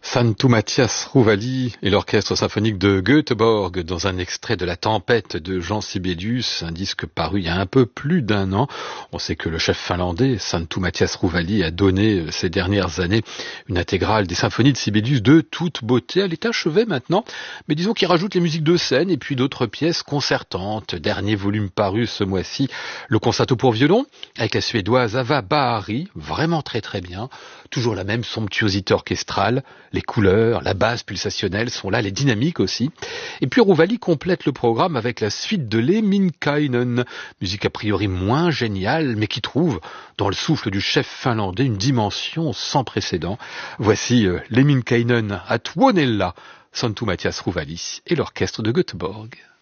Santu Mathias Rouvali et l'orchestre symphonique de Göteborg dans un extrait de La Tempête de Jean Sibelius, un disque paru il y a un peu plus d'un an. On sait que le chef finlandais Santu Mathias Rouvali a donné ces dernières années une intégrale des symphonies de Sibelius de toute beauté. Elle est achevée maintenant, mais disons qu'il rajoute les musiques de scène et puis d'autres pièces concertantes. Dernier volume paru ce mois-ci, le concerto pour violon avec la suédoise Ava Bahari, vraiment très très bien. Toujours la même somptuosité orchestrale, les couleurs, la base pulsationnelle sont là, les dynamiques aussi. Et puis Rouvali complète le programme avec la suite de Lemminkäinen, musique a priori moins géniale, mais qui trouve dans le souffle du chef finlandais une dimension sans précédent. Voici Lemminkäinen à Tuonela, Santu Mathias Rouvali et l'orchestre de Göteborg.